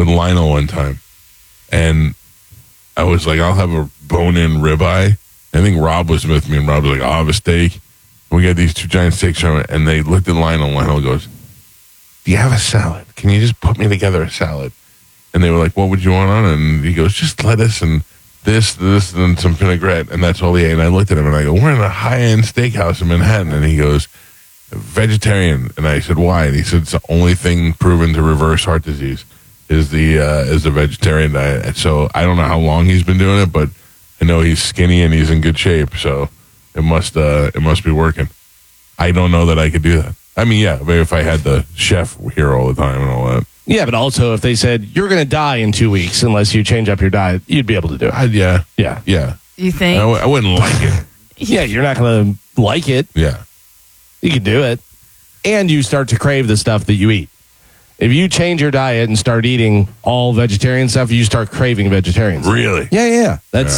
with Lionel one time, and I was like, I'll have a bone-in ribeye. I think Rob was with me, and Rob was like, I'll have a steak. And we got these 2 giant steaks from it, and they looked at Lionel, and Lionel goes, do you have a salad? Can you just put me together a salad? And they were like, what would you want on it? And he goes, just lettuce and this, and some vinaigrette, and that's all he ate. And I looked at him, and I go, we're in a high-end steakhouse in Manhattan. And he goes, vegetarian. And I said, why? And he said, it's the only thing proven to reverse heart disease is the vegetarian diet. So I don't know how long he's been doing it, but I know he's skinny and he's in good shape. So it must be working. I don't know that I could do that. I mean, yeah, maybe if I had the chef here all the time and all that. Yeah, but also if they said, you're going to die in 2 weeks unless you change up your diet, you'd be able to do it. Yeah. Yeah. You think? I wouldn't like it. Yeah, you're not going to like it. Yeah. You can do it. And you start to crave the stuff that you eat. If you change your diet and start eating all vegetarian stuff, you start craving vegetarian stuff. Really? Yeah.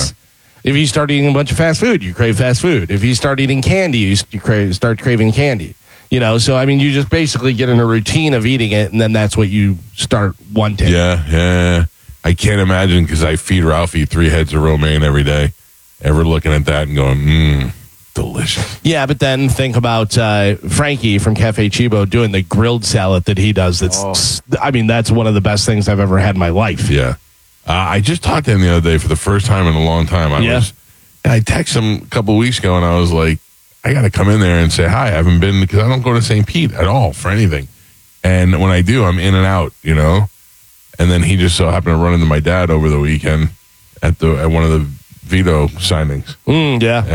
If you start eating a bunch of fast food, you crave fast food. If you start eating candy, you start craving candy. So I mean, you just basically get in a routine of eating it, and then that's what you start wanting. Yeah. I can't imagine, because I feed Ralphie 3 heads of romaine every day. Ever looking at that and going, delicious. Yeah, but then think about Frankie from Cafe Chibo doing the grilled salad that he does. I mean, that's one of the best things I've ever had in my life. Yeah. I just talked to him the other day for the first time in a long time. I texted him a couple of weeks ago, and I was like, I got to come in there and say hi. I haven't been, because I don't go to St. Pete at all for anything. And when I do, I'm in and out, And then he just so happened to run into my dad over the weekend at one of the Vito signings. Yeah.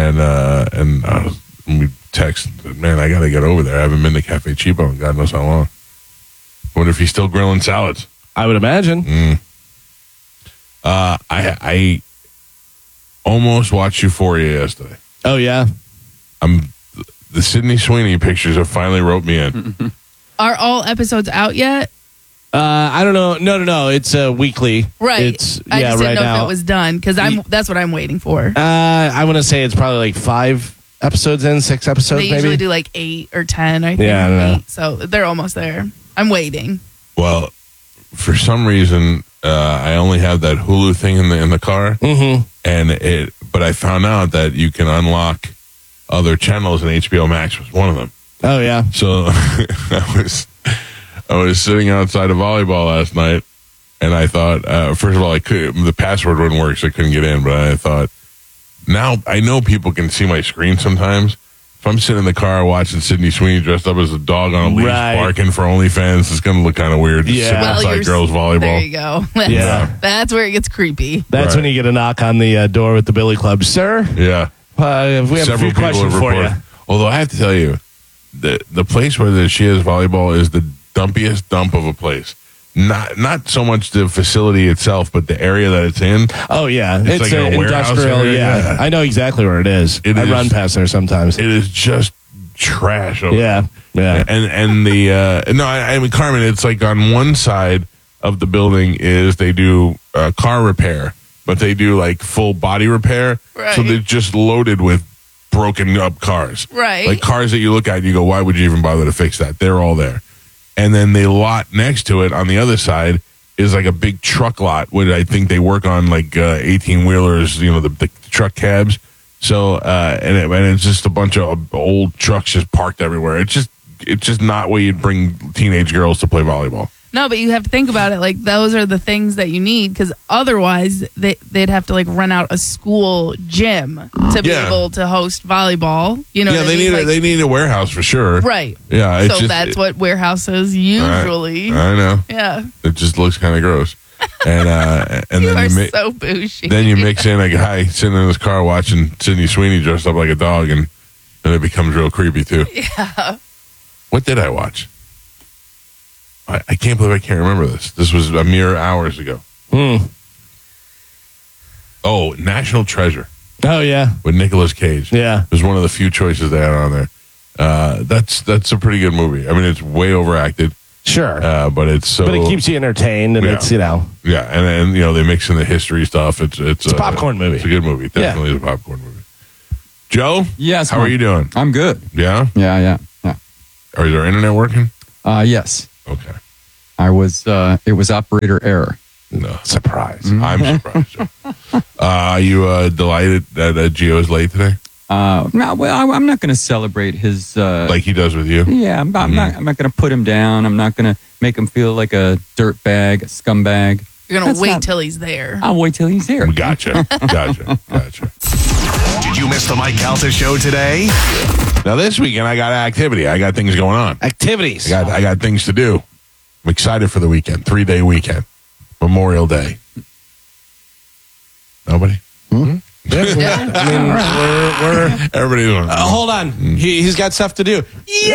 And we texted, man, I got to get over there. I haven't been to Cafe Chibo in God knows how long. I wonder if he's still grilling salads. I would imagine. I almost watched Euphoria yesterday. Oh, yeah? The Sydney Sweeney pictures have finally roped me in. Are all episodes out yet? I don't know. No. It's weekly. Right. I just didn't know if it was done, because that's what I'm waiting for. I want to say it's probably like 5 episodes in, 6 episodes They maybe. usually do like 8 or 10, I think. Yeah, I don't know. So they're almost there. I'm waiting. Well, for some reason, I only have that Hulu thing in the car. Mm-hmm. But I found out that you can unlock other channels, and HBO Max was one of them. Oh, yeah. So I was sitting outside of volleyball last night, and I thought, first of all, the password wouldn't work, so I couldn't get in. But I thought, now I know people can see my screen sometimes. If I'm sitting in the car watching Sydney Sweeney dressed up as a dog on a leash barking for OnlyFans, it's going to look kind of weird. Yeah. Outside girls volleyball. There you go. That's where it gets creepy. That's when you get a knock on the door with the Billy Club. Sir? Yeah. We have a few questions for you. Although I have to tell you, the place where she is volleyball is the dumpiest dump of a place. Not so much the facility itself, but the area that it's in. Oh, yeah. It's like an industrial. Yeah. I know exactly where it is. I run past there sometimes. It is just trash. Yeah. And I mean, Carmen, it's like on one side of the building is they do car repair, but they do like full body repair. Right. So they're just loaded with broken up cars. Right. Like cars that you look at and you go, why would you even bother to fix that? They're all there. And then the lot next to it on the other side is like a big truck lot where I think they work on like 18-wheelers, the truck cabs. So, and it's just a bunch of old trucks just parked everywhere. It's just not where you'd bring teenage girls to play volleyball. No, but you have to think about it. Like, those are the things that you need, because otherwise they'd have to like rent out a school gym to be able to host volleyball. They need a warehouse for sure. Right. Yeah. So that's what warehouses usually. I know. Yeah. It just looks kind of gross. And you then are so bougie. Then you mix in a guy sitting in his car watching Sydney Sweeney dressed up like a dog, and it becomes real creepy too. Yeah. What did I watch? I can't believe I can't remember this. This was a mere hours ago. Oh, National Treasure. Oh, yeah. With Nicolas Cage. Yeah. It was one of the few choices they had on there. That's a pretty good movie. I mean, it's way overacted. Sure. But it keeps you entertained, and it's, Yeah, and they mix in the history stuff. It's a popcorn movie. It's a good movie. Definitely is a popcorn movie. Joe? Yes. How are you doing? I'm good. Yeah? Yeah. Is our internet working? Yes. Okay. It was operator error. No, surprise. I'm surprised. Are you delighted that Gio is late today? No, well, I'm not going to celebrate his... like he does with you? Yeah, I'm not going to put him down. I'm not going to make him feel like a dirtbag, a scumbag. You're going to wait till he's there. I'll wait till he's here. Gotcha. Did you miss the Mike Calta show today? Now this weekend I got activity. I got things going on. Activities. I got things to do. I'm excited for the weekend. 3-day weekend. Memorial Day. Nobody? Yeah. I mean, we're everybody doing it. hold on. He's got stuff to do.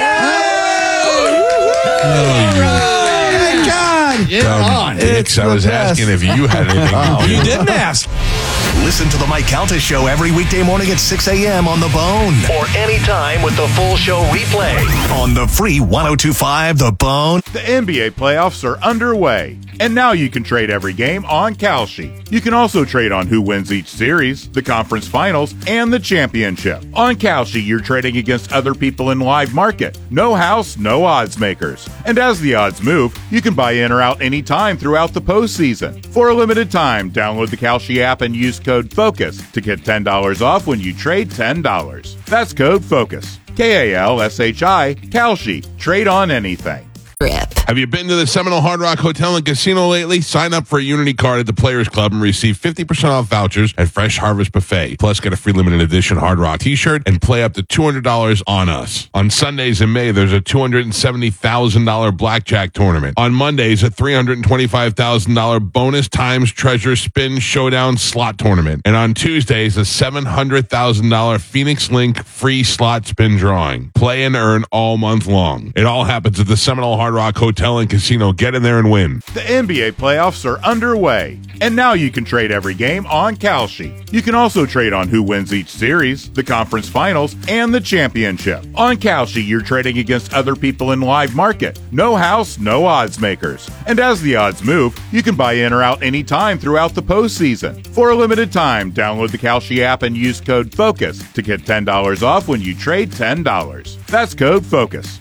God. Dicks, I was asking if you had anything to do. You didn't ask. Listen to the Mike Calta Show every weekday morning at 6 a.m. on The Bone. Or anytime with the full show replay on the free 102.5 The Bone. The NBA playoffs are underway, and now you can trade every game on Kalshi. You can also trade on who wins each series, the conference finals, and the championship. On Kalshi, you're trading against other people in live market. No house, no odds makers. And as the odds move, you can buy in or out anytime throughout the postseason. For a limited time, download the Kalshi app and use code FOCUS to get $10 off when you trade $10. That's code FOCUS. KALSHI, Kalshi. Trade on anything. Have you been to the Seminole Hard Rock Hotel and Casino lately? Sign up for a Unity card at the Players Club and receive 50% off vouchers at Fresh Harvest Buffet. Plus, get a free limited edition Hard Rock t-shirt and play up to $200 on us. On Sundays in May, there's a $270,000 blackjack tournament. On Mondays, a $325,000 bonus times treasure spin showdown slot tournament. And on Tuesdays, a $700,000 Phoenix Link free slot spin drawing. Play and earn all month long. It all happens at the Seminole Hard Rock Hotel and Casino. Get in there and win. The NBA playoffs are underway, and now you can trade every game on Kalshi. You can also trade on who wins each series, the conference finals, and the championship. On Kalshi, you're trading against other people in live market. No house, no odds makers. And as the odds move, you can buy in or out anytime throughout the postseason. For a limited time, download the Kalshi app and use code FOCUS to get $10 off when you trade $10. That's code FOCUS.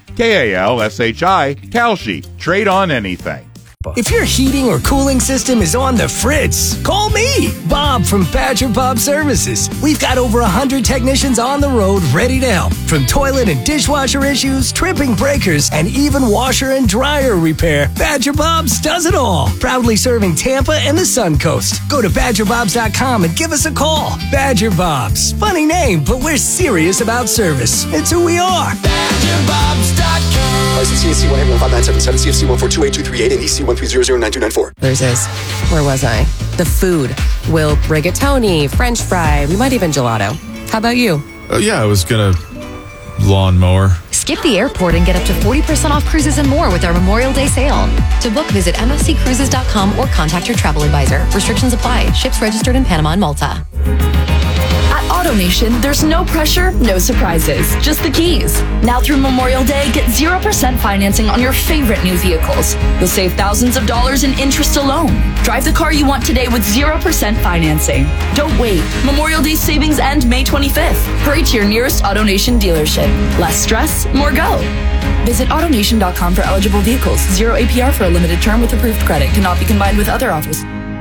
KALSHI, Kalshi. Trade on anything. If your heating or cooling system is on the fritz, call me, Bob from Badger Bob Services. We've got over 100 technicians on the road ready to help. From toilet and dishwasher issues, tripping breakers, and even washer and dryer repair, Badger Bob's does it all. Proudly serving Tampa and the Suncoast. Go to BadgerBobs.com and give us a call. Badger Bobs. Funny name, but we're serious about service. It's who we are. BadgerBobs.com. License CSC 1159777, CFC 1428238, and EC 1300924. Losers. Where was I? The food. Will rigatoni, French fry, we might even gelato. How about you? Yeah, I was gonna lawnmower. Skip the airport and get up to 40% off cruises and more with our Memorial Day sale. To book, visit msccruises.com or contact your travel advisor. Restrictions apply. Ships registered in Panama and Malta. At AutoNation, there's no pressure, no surprises, just the keys. Now through Memorial Day, get 0% financing on your favorite new vehicles. You'll save thousands of dollars in interest alone. Drive the car you want today with 0% financing. Don't wait. Memorial Day savings end May 25th. Hurry to your nearest AutoNation dealership. Less stress, more go. Visit AutoNation.com for eligible vehicles. 0 APR for a limited term with approved credit. Cannot be combined with other offers.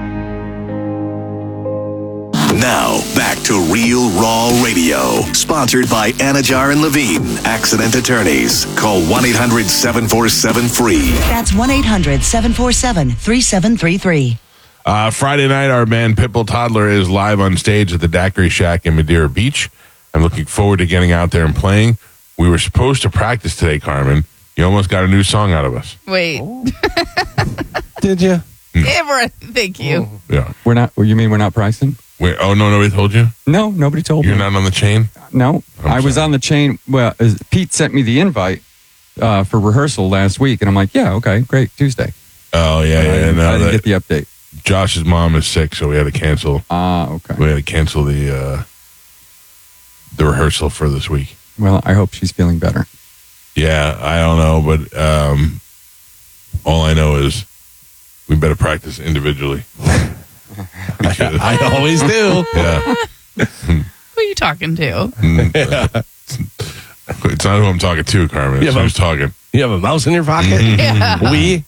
Now, back to Real Raw Radio. Sponsored by Anajar and Levine. Accident attorneys. Call 1-800-747-FREE. That's 1-800-747-3733. Friday night, our band Pitbull Toddler is live on stage at the Daiquiri Shack in Madeira Beach. I'm looking forward to getting out there and playing. We were supposed to practice today, Carmen. You almost got a new song out of us. Wait. Did you? Yeah, thank you. Yeah. We're not. You mean we're not pricing? Wait, oh, no, nobody told you? No, nobody told You're me. not on the chain? No, I was on the chain. Well, Pete sent me the invite for rehearsal last week, and I'm like, yeah, okay, great, Tuesday. Oh, yeah, I yeah. didn't get the update. Josh's mom is sick, so we had to cancel. Okay. We had to cancel the rehearsal for this week. Well, I hope she's feeling better. Yeah, I don't know, but all I know is we better practice individually. I always do. Yeah. Who are you talking to? It's not who I'm talking to, Carmen. It's Yeah, who's talking. You have a mouse in your pocket? Yeah. We?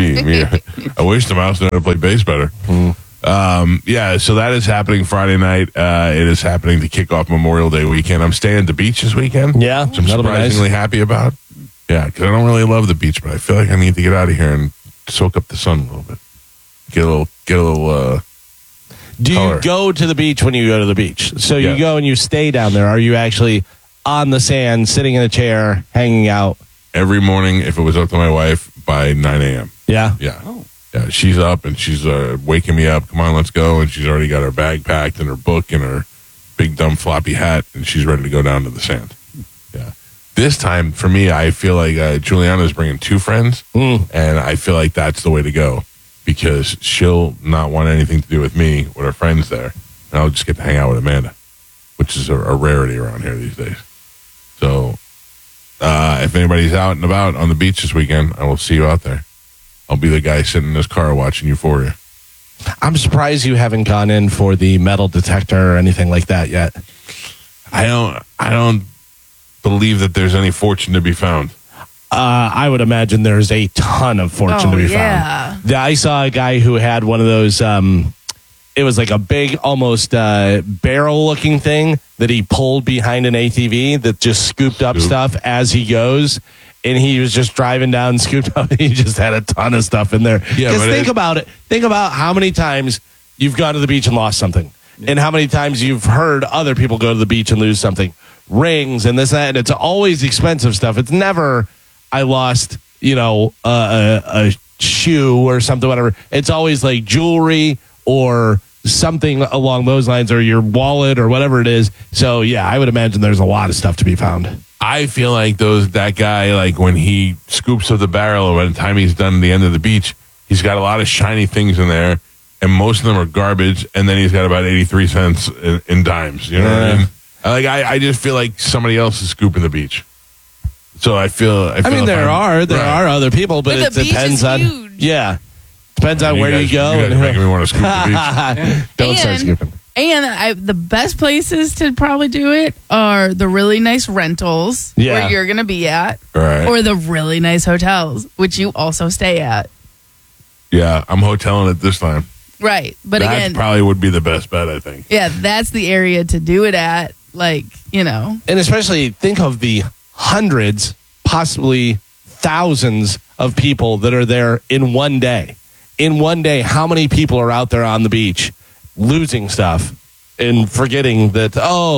I wish the mouse knew how to play bass better. Yeah, so that is happening Friday night. It is happening to kick off Memorial Day weekend. I'm staying at the beach this weekend. Yeah, which I'm that'll be surprisingly nice. happy about. Yeah, because I don't really love the beach, but I feel like I need to get out of here and soak up the sun a little bit. Get a little. Do color. you go to the beach when you go to the beach? So Yeah. you go and you stay down there. Are you actually on the sand, sitting in a chair, hanging out? Every morning, if it was up to my wife, by 9 a.m. Yeah. Yeah. Yeah, she's up and she's waking me up. Come on, let's go. And she's already got her bag packed and her book and her big dumb floppy hat, and she's ready to go down to the sand. Yeah. This time, for me, I feel like Juliana's bringing 2 friends, and I feel like that's the way to go because she'll not want anything to do with me with her friends there, and I'll just get to hang out with Amanda, which is a rarity around here these days. So, if anybody's out and about on the beach this weekend, I will see you out there. I'll be the guy sitting in his car watching Euphoria. I'm surprised you haven't gone in for the metal detector or anything like that yet. I don't believe that there's any fortune to be found. I would imagine there's a ton of fortune to be found. I saw a guy who had one of those. It was like a big, almost barrel-looking thing that he pulled behind an ATV that just scooped up stuff as he goes. And he was just driving down, scooped up, and he just had a ton of stuff in there. Yeah, Because but think about it. Think about how many times you've gone to the beach and lost something. And how many times you've heard other people go to the beach and lose something. Rings and this and that. And it's always expensive stuff. It's never, I lost, a shoe or something, whatever. It's always like jewelry or something along those lines, or your wallet or whatever it is. So, yeah, I would imagine there's a lot of stuff to be found. I feel like that guy, like when he scoops up the barrel, by the time he's done at the end of the beach, he's got a lot of shiny things in there, and most of them are garbage. And then he's got about 83 cents in dimes. You know what I mean? I just feel like somebody else is scooping the beach. So I mean, there are other people, but But it the beach depends is on huge. depends on where you go. You guys are making me want to scoop the beach. Don't start scooping. And the best places to probably do it are the really nice rentals where you're going to be at, Right. or the really nice hotels, which you also stay at. Yeah, I'm hoteling it this time. Right. But that again, probably would be the best bet, I think. yeah, that's the area to do it at. Like, And especially think of the hundreds, possibly thousands of people that are there in one day. In one day, how many people are out there on the beach losing stuff and forgetting that,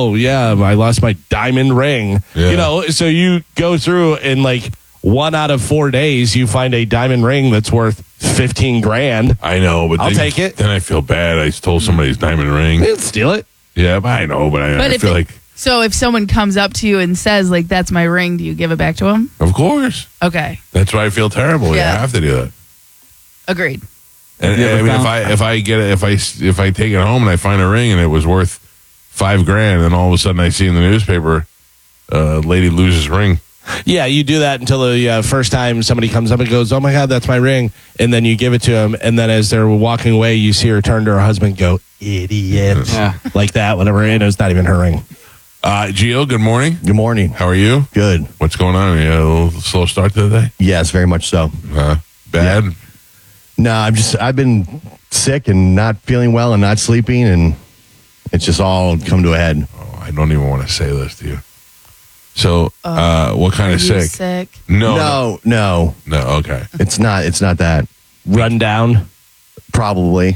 I lost my diamond ring. Yeah. So you go through and like 1 out of 4 days, you find a diamond ring that's worth $15,000. I know, but I'll take it. Then I feel bad. I stole somebody's diamond ring. They'll steal it. Yeah, but I know, but I feel like, so if someone comes up to you and says, like, that's my ring, do you give it back to them? of course. Okay. That's why I feel terrible. Yeah, I Yeah. have to do that. Agreed. And You ever I mean, found- if I get it, if I take it home and I find a ring and it was worth $5,000, and all of a sudden I see in the newspaper, lady loses ring. Yeah, you do that until the first time somebody comes up and goes, "Oh my God, that's my ring," and then you give it to him, and then as they're walking away, you see her turn to her husband, and go, "Idiot," Yeah. like that. Whatever, and it's not even her ring. Gio, good morning. Good morning. How are you? Good. What's going on? You had a little slow start to the day. Yes, very much so. Bad. No, I've been sick and not feeling well and not sleeping, and it's just all come to a head. Oh, I don't even want to say this to you. So, what kind Are of you sick? sick? No. Okay. It's not that. Run down. Probably.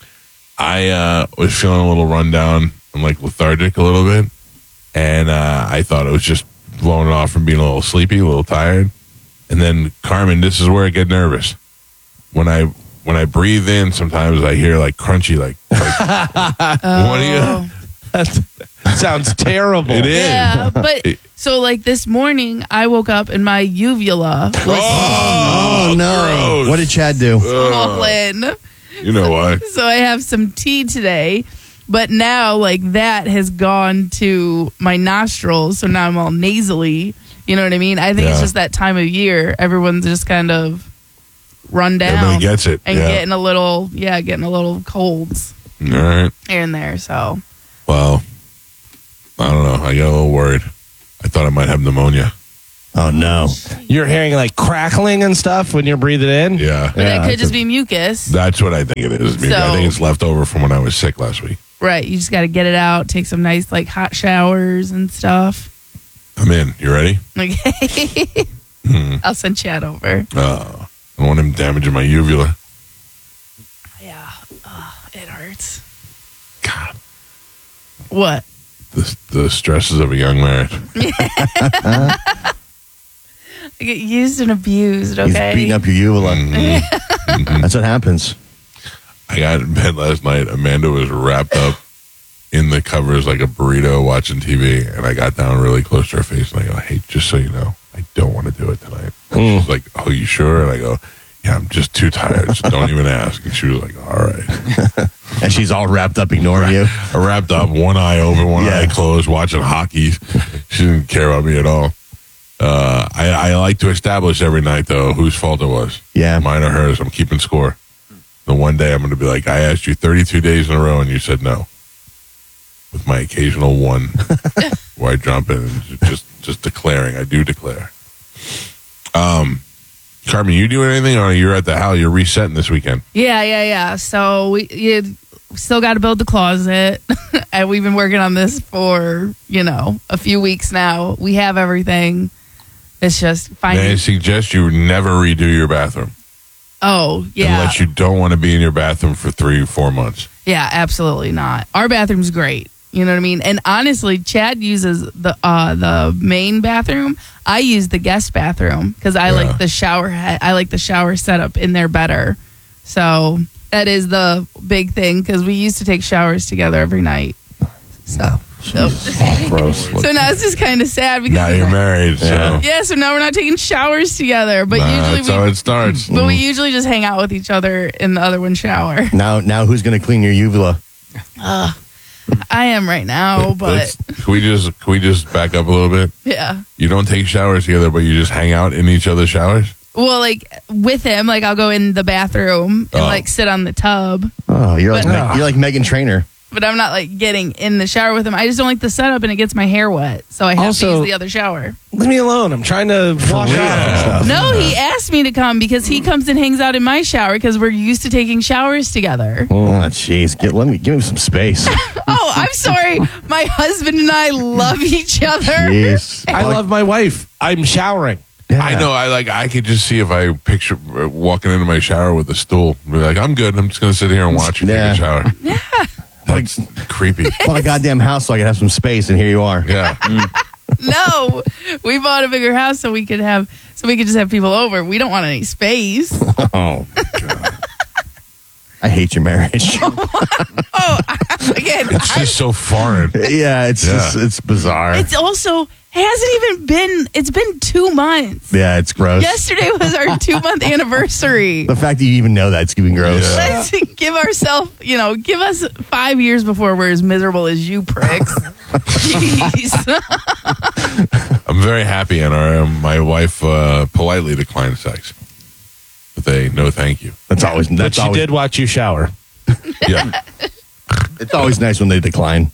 I was feeling a little run down. I'm like lethargic a little bit. And I thought it was just blowing it off from being a little sleepy, a little tired. And then, Carmen, this is where I get nervous. When I breathe in, sometimes I hear like crunchy, like what do you? That sounds terrible. It is. Yeah, but so like this morning, I woke up and my uvula was Oh, no. gross. What did Chad do? swollen. You know why? So I have some tea today, but now like that has gone to my nostrils, so now I'm all nasally. You know what I mean? I think it's Yeah. just that time of year. Everyone's just kind of run down. Everybody gets it. And Yeah. getting a little colds All right. here and there. So Well, I don't know. I got a little worried. I thought I might have pneumonia. Oh, no. You're hearing like crackling and stuff when you're breathing in. Yeah. But it could just be mucus. That's what I think it is. So- I think it's left over from when I was sick last week. Right. You just got to get it out, take some nice, like, hot showers and stuff. I'm in. You ready? Okay. I'll send Chad over. I don't want him damaging my uvula. Yeah. It hurts. God. What? The stresses of a young marriage. I get used and abused, He's okay? beating up your uvula. That's what happens. I got in bed last night. Amanda was wrapped up in the covers like a burrito watching TV, and I got down really close to her face, and I go, "Hey, just so you know, I don't want to do it tonight." And she's like, "Oh, you sure?" And I go, "Yeah, I'm just too tired. Just don't even ask." And she was like, "All right." And she's all wrapped up ignoring you. I wrapped up, one eye open, one eye closed, watching hockey. She didn't care about me at all. I like to establish every night, though, whose fault it was. Yeah. Mine or hers. I'm keeping score. The one day I'm going to be like, I asked you 32 days in a row, and you said no. With my occasional one where I jump in and just declaring. I do declare. Carmen, you doing anything, or you're at the house? You're resetting this weekend. Yeah. So you still got to build the closet. And we've been working on this for, a few weeks now. We have everything. It's just finding. May I suggest you never redo your bathroom? Oh, yeah. Unless you don't want to be in your bathroom for 3 or 4 months. Yeah, absolutely not. Our bathroom's great. You know what I mean? And honestly, Chad uses the main bathroom. I use the guest bathroom because I like the shower head. I like the shower setup in there better. So that is the big thing because we used to take showers together every night. So gross. So now it's just kind of sad because Now you're married, so so now we're not taking showers together. But usually that's how it starts. But we usually just hang out with each other in the other one shower. Now who's going to clean your uvula? I am right now, but Can we just back up a little bit? yeah. You don't take showers together, but you just hang out in each other's showers? Well, like with him, like I'll go in the bathroom and like sit on the tub, Oh, you're like Meghan Trainor. but I'm not like getting in the shower with him. I just don't like the setup and it gets my hair wet, so I have to use the other shower. Leave me alone. I'm trying to wash out and stuff. No, he asked me to come because he comes and hangs out in my shower because we're used to taking showers together. Oh, jeez. Give me some space. Oh, I'm sorry. My husband and I love each other. Jeez. I love my wife. I'm showering. I know. I could just see if I picture walking into my shower with a stool. Be like, I'm good. I'm just going to sit here and watch you take a shower. Yeah. That's creepy. Bought a goddamn house so I could have some space, and here you are. Yeah. No, we bought a bigger house so we could just have people over. We don't want any space. Oh, God. I hate your marriage. Again, It's just so foreign. Yeah, it's bizarre. it's also it's been 2 months. Yeah, it's gross. Yesterday was our 2-month anniversary. The fact that you even know that's even gross. Let's give ourselves, give us 5 years before we're as miserable as you pricks. Jeez. I'm very happy, and my wife politely declined sex with a no thank you. But she did watch you shower. Yeah. It's always nice when they decline.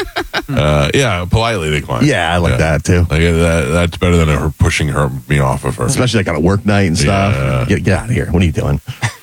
Yeah, politely declined. Yeah, I like that too. Like that's better than her pushing me off of her. Especially like on a work night and stuff. Yeah. Get out of here. What are you doing?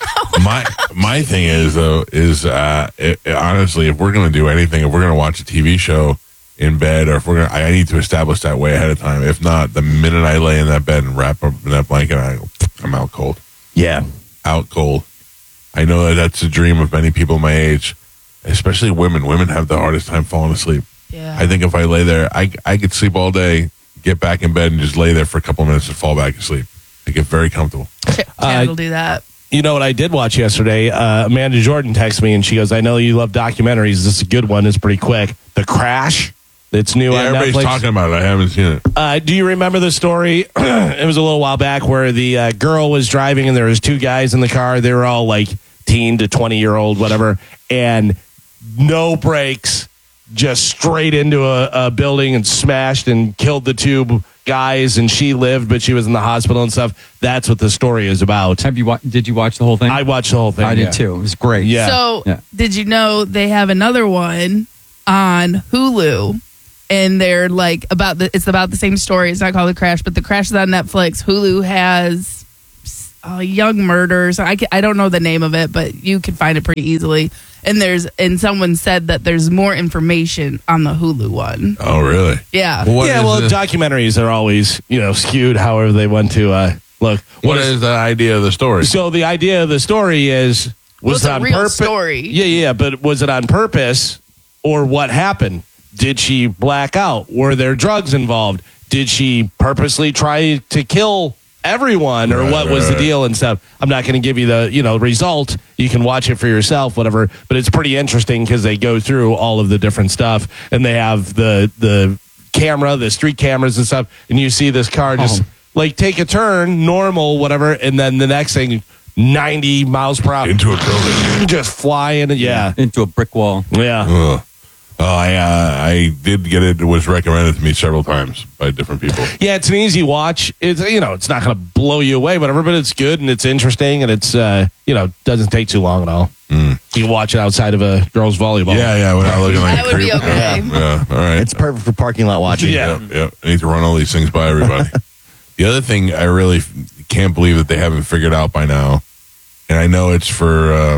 My thing is honestly, if we're going to do anything, if we're going to watch a TV show in bed, or if I need to establish that way ahead of time. If not, the minute I lay in that bed and wrap up in that blanket, I'm out cold. Yeah. Out cold. I know that's a dream of many people my age, especially women. Women have the hardest time falling asleep. Yeah. I think if I lay there, I could sleep all day, get back in bed, and just lay there for a couple of minutes and fall back asleep. I get very comfortable. Chad will do that. You know what I did watch yesterday? Amanda Jordan texted me and she goes, I know you love documentaries. This is a good one. It's pretty quick. The Crash. It's new on everybody's Netflix. talking about it. I haven't seen it. Do you remember the story? It was a little while back where the girl was driving and there was 2 guys in the car. They were all like teen to 20-year-old, whatever. And no brakes, just straight into a building and smashed and killed the 2 guys. And she lived, but she was in the hospital and stuff. That's what the story is about. Did you watch the whole thing? I watched the whole thing. I did too. It was great. Yeah. So, did you know they have another one on Hulu? and they're like it's about the same story. It's not called The Crash, but The Crash is on Netflix. Hulu has Young Murders. I don't know the name of it, but you can find it pretty easily. And someone said that there's more information on the Hulu one. Oh, really? Yeah. Well, documentaries are always, skewed however they want to look. What is the idea of the story? So the idea of the story is, was it's it a on real purpose? story. Yeah, but was it on purpose or what happened? Did she black out? Were there drugs involved? Did she purposely try to kill everyone, or what was the deal and stuff? I'm not going to give you the result. You can watch it for yourself, whatever. But it's pretty interesting because they go through all of the different stuff, and they have the camera, the street cameras and stuff, and you see this car just take a turn, normal, whatever, and then the next thing, 90 miles per hour into a building, just flying, into a brick wall. Yeah. I did get it. It was recommended to me several times by different people. Yeah, it's an easy watch. It's it's not going to blow you away, whatever, but it's good and it's interesting and it's doesn't take too long at all. You can watch it outside of a girls' volleyball. Yeah, without looking like that would be okay. Yeah, all right. It's perfect for parking lot watching. Yeah. I need to run all these things by everybody. The other thing I really can't believe that they haven't figured out by now, and I know it's for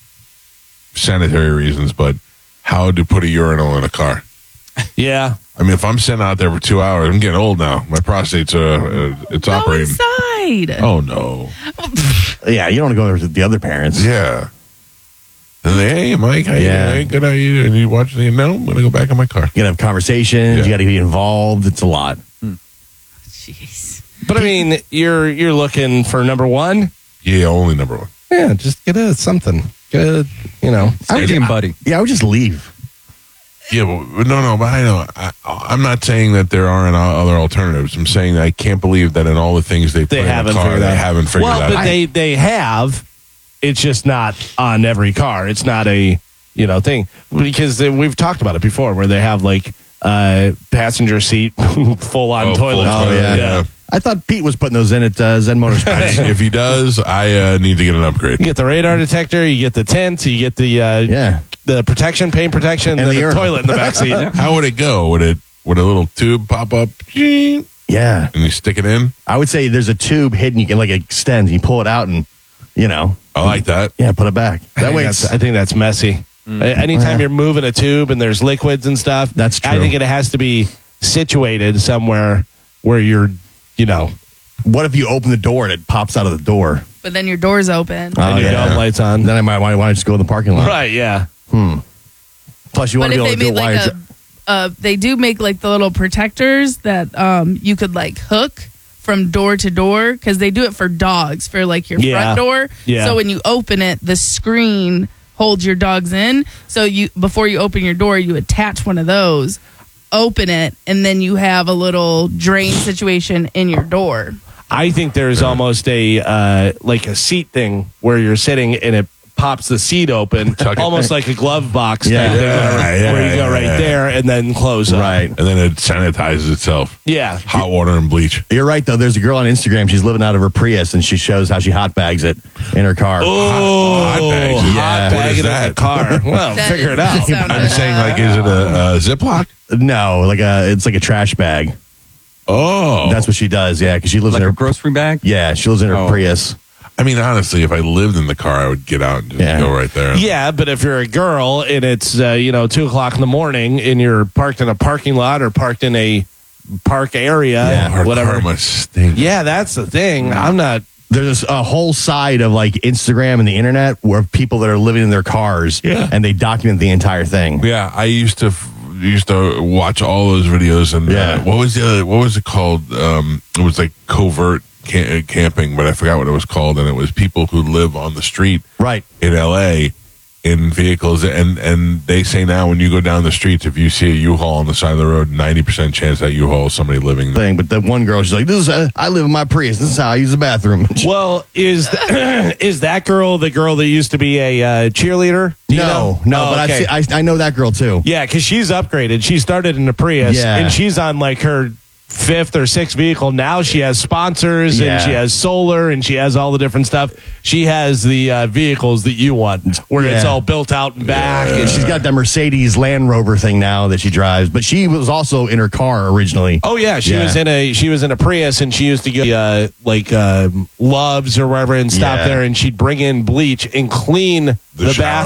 sanitary reasons, but how to put a urinal in a car. Yeah. I mean, if I'm sitting out there for 2 hours, I'm getting old now. My prostate's it's operating. Inside. Oh, no. Yeah, you don't want to go there with the other parents. Yeah. And they, hey, Mike, how you? Good, how you? And you watch the, no, I'm going to go back in my car. You got to have conversations. You got to be involved. It's a lot. Jeez. But I mean, you're looking for number one? Yeah, only number one. Yeah, just get something. Get Stadium buddy. Yeah, I would just leave. Yeah, but no, but I know. I'm not saying that there aren't other alternatives. I'm saying that I can't believe that in all the things they put in the car, they haven't figured out. Well, but they have. It's just not on every car. It's not a thing, because we've talked about it before, where they have passenger seat full on toilet. Oh yeah. I thought Pete was putting those in at Zen Motorsports. If he does, I need to get an upgrade. You get the radar detector, you get the tent, you get the protection, paint protection, and the toilet in the back seat. How would it go? Would a little tube pop up? Yeah. And you stick it in? I would say there's a tube hidden. You can extend. You pull it out and, I like that. Yeah, put it back. That way I think that's messy. Anytime you're moving a tube and there's liquids and stuff, that's true. I think it has to be situated somewhere where you're, What if you open the door and it pops out of the door? But then your door's open. And your dome lights on. Then I might want to just go in the parking lot. Right, yeah. Plus, you want to be able to do wires. They do make the little protectors that you could hook from door to door, because they do it for dogs for your front door. Yeah. So when you open it, the screen holds your dogs in. So before you open your door, you attach one of those, open it, and then you have a little drain situation in your door. I think there's almost a seat thing where you're sitting and it pops the seat open, almost like a glove box type thing, where you go there and then close up. Right. And then it sanitizes itself. Yeah. Hot water and bleach. You're right, though. There's a girl on Instagram. She's living out of her Prius, and she shows how she hot bags it in her car. Oh, hot bags. Hot What bag is in that? the car. Well, figure it out. I'm saying, is it a Ziploc? No, it's like a trash bag. Oh. That's what she does, yeah, because she lives in her grocery bag? Yeah, she lives in her Prius. I mean, honestly, if I lived in the car, I would get out and just go right there. Yeah, but if you're a girl and it's 2:00 in the morning and you're parked in a parking lot or parked in a park area, whatever. Car must stink. Yeah, that's the thing. I'm not. There's a whole side of Instagram and the internet where people that are living in their cars, and they document the entire thing. Yeah, I used to watch all those videos, and what was it called? It was covert camping, but I forgot what it was called, and it was people who live on the street in LA in vehicles, and they say now when you go down the streets, if you see a U-Haul on the side of the road, 90% chance that U-Haul is somebody living there. But the one girl, she's like, I live in my Prius, this is how I use the bathroom. Well, is that girl the girl that used to be a cheerleader? No, but I know that girl too. Yeah, because she's upgraded. She started in a Prius, and she's on her fifth or sixth vehicle. Now she has sponsors and she has solar and she has all the different stuff. She has the vehicles that you want, where it's all built out and back. And she's got that Mercedes Land Rover thing now that she drives. But she was also in her car originally. Oh yeah, she was in a Prius, and she used to go Love's or wherever and stop there, and she'd bring in bleach and clean the bathroom